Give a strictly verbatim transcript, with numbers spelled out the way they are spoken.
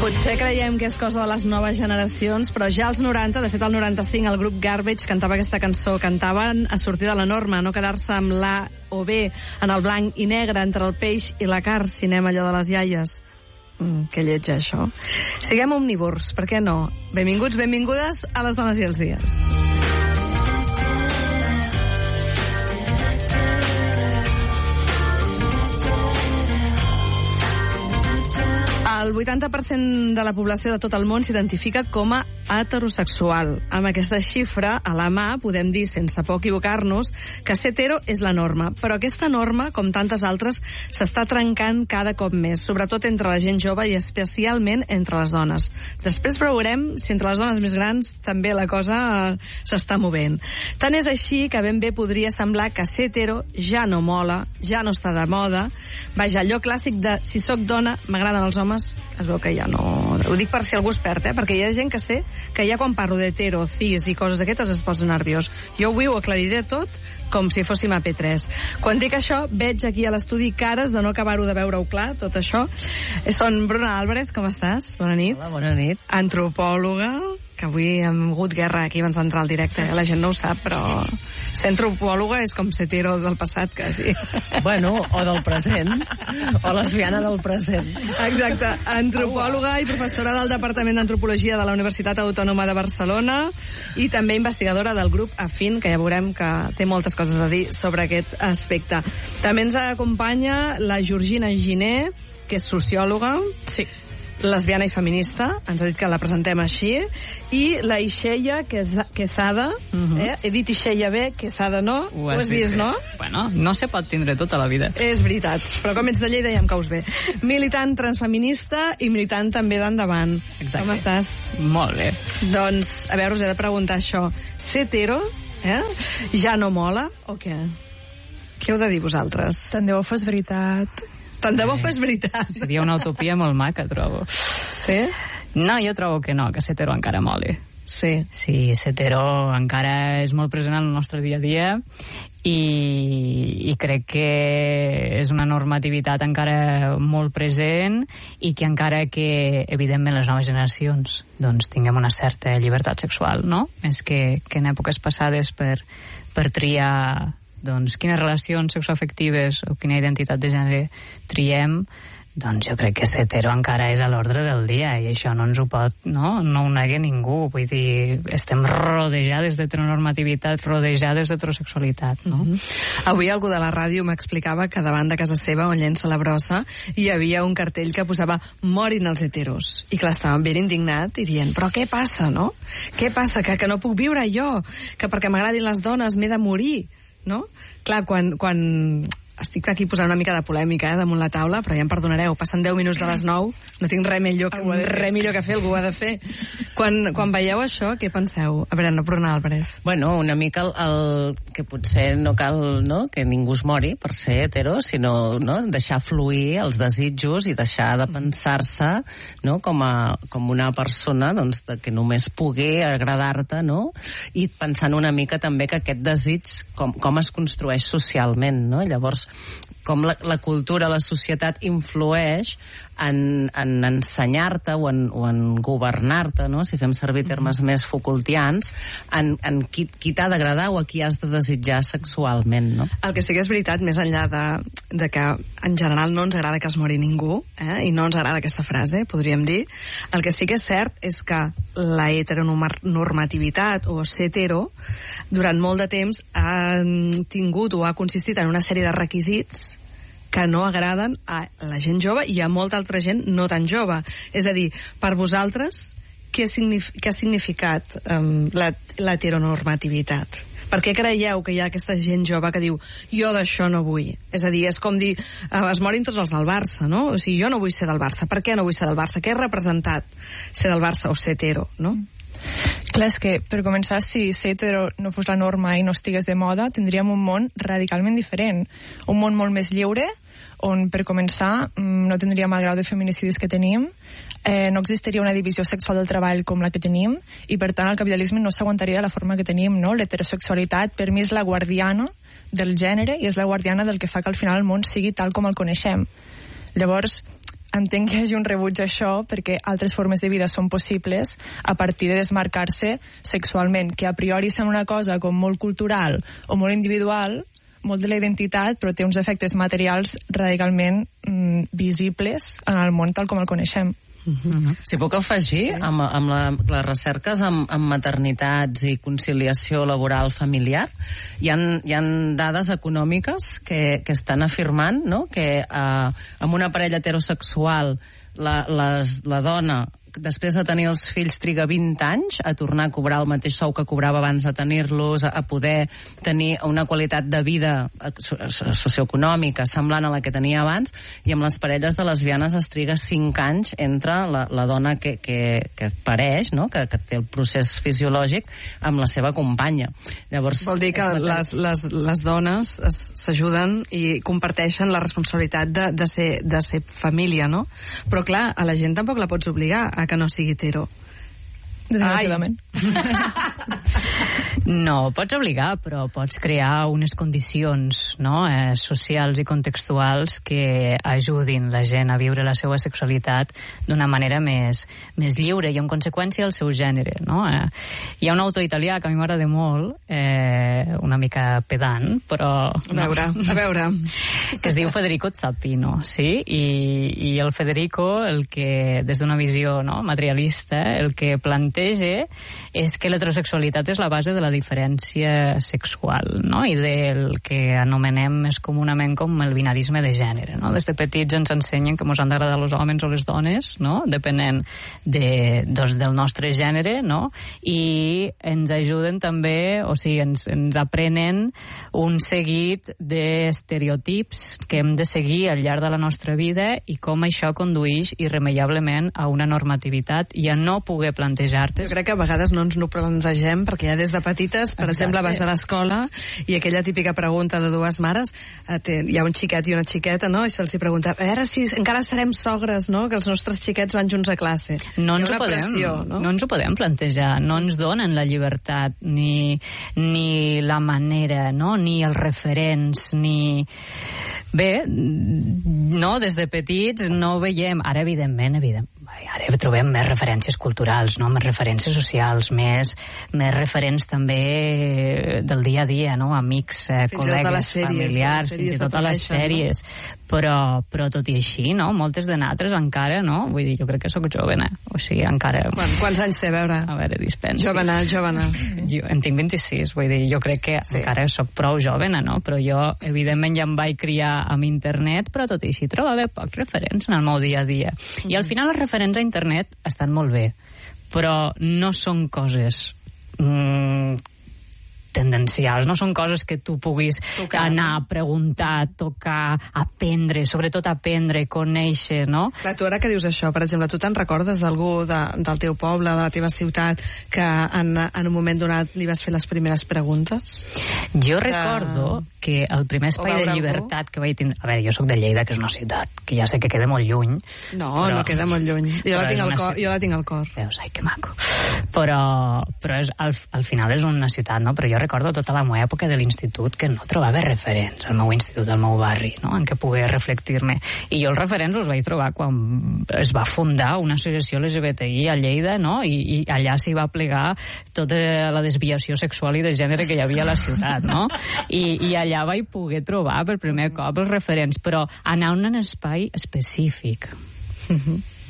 Potser creiem que és cosa de les noves generacions, però ja als noranta, de fet al noranta-cinc, el grup Garbage cantava aquesta cançó. Cantaven a sortir de la norma, no quedar-se amb l'A o B en el blanc i negre entre el peix i la carn, si anem allò de les iaies. Mm, que lleig, això. Siguem omnívors, per què no? Benvinguts, benvingudes a Les Dones i els Dies. El vuitanta per cent de la població de tot el món s'identifica com a heterosexual. Amb aquesta xifra a la mà podem dir, sense por equivocar-nos, que ser hetero és la norma. Però aquesta norma, com tantes altres, s'està trencant cada cop més, sobretot entre la gent jove i especialment entre les dones. Després veurem si entre les dones més grans també la cosa s'està movent. Tant és així que ben bé podria semblar que ser hetero ja no mola, ja no està de moda. Vaja, allò clàssic de si sóc dona, m'agraden els homes, es veu que ja no... Ho dic per si algú es perd, eh? Perquè hi ha gent que sé que ja quan parlo d'hetero, cis i coses d'aquestes es posa nerviós. Jo avui ho aclariré tot com si fóssim a P tres. Quan dic això, veig aquí a l'estudi cares de no acabar-ho de veure-ho clar, tot això. Són Bruna Álvarez, com estàs? Bona nit. Hola, bona nit. Antropòloga, que avui hem hagut guerra aquí abans d'entrar al directe, eh? La gent no ho sap, però ser antropòloga és com ser hetero del passat, quasi. Bueno, o del present, o lesbiana del present. Exacte, antropòloga i professora del Departament d'Antropologia de la Universitat Autònoma de Barcelona i també investigadora del grup Afin, que ja veurem que té moltes coses a dir sobre aquest aspecte. També ens acompanya la Georgina Giner, que és sociòloga. Sí. Lesbiana i feminista, ens ha dit que la presentem així, i la Ixella Quesada, uh-huh. eh? He dit Ixella bé, Quesada no, ho has, ho has vist, no? Bueno, no se pot tindre tota la vida. És veritat, però com ets de Lleida ja em caus bé. Militant transfeminista i militant també d'Endavant. Exacte. Com estàs? Molt bé. Doncs, a veure, us he de preguntar això. Ser hetero, eh? Ja no mola, o què? Què heu de dir vosaltres? Tant de bo fos veritat. Tant de bo fos veritat. Seria una utopia molt maca, trobo. Sí? No, jo trobo que no, que ser hetero encara mole. Sí. Sí, ser hetero encara és molt present en el nostre dia a dia i, i crec que és una normativitat encara molt present i que encara que, evidentment, les noves generacions doncs tinguem una certa llibertat sexual, no? És que, que en èpoques passades per, per triar doncs quines relacions sexoafectives o quina identitat de gènere triem, doncs jo crec que ser hetero encara és a l'ordre del dia i això no ens ho pot, no? No ho negui ningú. Vull dir, estem rodejades d'heteronormativitat, rodejades d'heterosexualitat, no? Mm-hmm. Avui algú de la ràdio m'explicava que davant de casa seva, on llença la brossa, hi havia un cartell que posava morin els heteros. I clar, estaven ben indignat i dient, però què passa, no? Què passa? Que, que no puc viure jo? Que perquè m'agradin les dones m'he de morir? No? Clar, quan, quan estic aquí posant una mica de polèmica eh, damunt la taula, però ja em perdonareu, passen deu minuts de les nou, no tinc res millor que, res millor que fer, algú ho ha de fer. Quan, quan veieu això, què penseu? A veure, no Bruna Álvarez. Bueno, una mica el, el que potser no cal, no?, que ningú es mori per ser hetero, sinó, no?, deixar fluir els desitjos i deixar de pensar-se, no?, com, a, com una persona, doncs, de que només pugui agradar-te, no?, i pensant una mica també que aquest desig com, com es construeix socialment, no? Llavors, com la, la cultura, la societat influeix en, en ensenyar-te o en, o en governar-te, no? Si fem servir termes més Foucaultians, en, en qui, qui t'ha d'agradar o a qui has de desitjar sexualment, no? El que sí que és veritat, més enllà de, de que en general no ens agrada que es mori ningú, eh? I no ens agrada aquesta frase, podríem dir, el que sí que és cert és que la heteronormativitat o ser hetero durant molt de temps ha tingut o ha consistit en una sèrie de requisits que no agraden a la gent jove i a molta altra gent no tan jove. És a dir, per vosaltres, què, signif què ha significat um, l'heteronormativitat? Per què creieu que hi ha aquesta gent jove que diu jo d'això no vull? És a dir, és com dir eh, es morin tots els del Barça, no? O sigui, jo no vull ser del Barça. Per què no vull ser del Barça? Què ha representat ser del Barça o ser hetero, no? Clar, és que, per començar, si ser hetero no fos la norma i no estigués de moda, tindríem un món radicalment diferent. Un món molt més lliure, on, per començar, no tindríem el grau de feminicidis que tenim, eh, no existiria una divisió sexual del treball com la que tenim, i, per tant, el capitalisme no s'aguantaria de la forma que tenim, no? L'heterosexualitat, per mi, és la guardiana del gènere i és la guardiana del que fa que, al final, el món sigui tal com el coneixem. Llavors, entenc que hi hagi un rebuig a això perquè altres formes de vida són possibles a partir de desmarcar-se sexualment, que a priori sembla una cosa com molt cultural o molt individual, molt de la identitat, però té uns efectes materials radicalment mm, visibles en el món tal com el coneixem. Uh-huh. Si puc afegir, sí. amb, amb la, les recerques amb, amb maternitats i conciliació laboral familiar, hi ha, hi ha dades econòmiques que, que estan afirmant, no?, que eh, amb una parella heterosexual la, les, la dona després de tenir els fills triga vint anys a tornar a cobrar el mateix sou que cobrava abans de tenir-los, a poder tenir una qualitat de vida socioeconòmica semblant a la que tenia abans, i amb les parelles de lesbianes es triga cinc anys entre la, la dona que, que, que pareix, no?, que, que té el procés fisiològic, amb la seva companya. Llavors, vol dir que les, les, les dones s'ajuden i comparteixen la responsabilitat de, de, ser, de ser família, no? Però clar, a la gent tampoc la pots obligar a que no sigui hetero. Desgraciadament. No, pots obligar, però pots crear unes condicions, no?, eh, socials i contextuals que ajudin la gent a viure la seva sexualitat d'una manera més, més lliure i en conseqüència el seu gènere, no? Eh, hi ha un autor italià que a mi m'agrada molt, eh, una mica pedant, però... A veure, no, a veure. Que es diu Federico Zappino, sí? I, i el Federico, el que, des d'una visió, no?, materialista, el que planteja és que l'heterosexualitat és la base de la diferència sexual, no?, i del que anomenem més comunament com el binarisme de gènere, no? Des de petits ens ensenyen que ens han d'agradar els homes o les dones, no?, depenent de, doncs, del nostre gènere, no?, i ens ajuden també, o sigui, ens, ens aprenen un seguit d'estereotips que hem de seguir al llarg de la nostra vida i com això condueix irremeiablement a una normativitat i a no poder plantejar-te. Jo crec que a vegades no ens no plantegem perquè ja des de petites, per Exacte. exemple, vas a l'escola i aquella típica pregunta de dues mares, eh, té, hi ha un xiquet i una xiqueta, no?, i se'ls pregunta, a veure si encara serem sogres, no?, que els nostres xiquets van junts a classe. No ens, ho podem, pressió, no? no ens ho podem plantejar, no ens donen la llibertat, ni, ni la manera, no?, ni els referents, ni... Bé, no, des de petits no veiem, ara evidentment, evident, ara trobem més referències culturals, no?, més referències socials, més, més referents també del dia a dia, no?, amics, eh, col·legues, sèries, familiars, fins i tot a les sèries, no? però, però tot i així, no?, moltes de nosaltres encara, no?, vull dir, jo crec que sóc jovena, o sigui, encara... Quan, quants anys té, a veure? A veure, dispensi. Jovena, jovena. Jo en tinc vint-i-sis, vull dir, jo crec que sí. encara sóc prou jovena, no?, però jo, evidentment, ja em vaig criar amb internet, però tot i així trobava pocs referents en el meu dia a dia. Mm-hmm. I al final els referents a internet estan molt bé, però no són coses mm, tendencials, no són coses que tu puguis tocar, anar a preguntar, tocar, aprendre, sobretot aprendre, conèixer, no? Clar, tu ara que dius això, per exemple, tu te'n recordes d'algú de, del teu poble, de la teva ciutat, que en, en un moment donat li vas fer les primeres preguntes? Jo de... recordo que el primer espai de llibertat algú? que vaig tindre... A veure, jo sóc de Lleida, que és una ciutat que ja sé que queda molt lluny. No, però... no queda molt lluny. Jo, la tinc, al cor, jo la tinc al cor. Veus, ai, que maco. Però, però és, al, al final és una ciutat, no? Però jo recordo tota la meva època de l'institut que no trobava referents al meu institut, al meu barri, no?, en què pogués reflectir-me. I jo els referents els vaig trobar quan es va fundar una associació L G B T I a Lleida, no?, i, i allà s'hi va plegar tota la desviació sexual i de gènere que hi havia a la ciutat, no? I, i allà vaig poder trobar per primer cop els referents, però anar a un espai específic. Mm-hmm.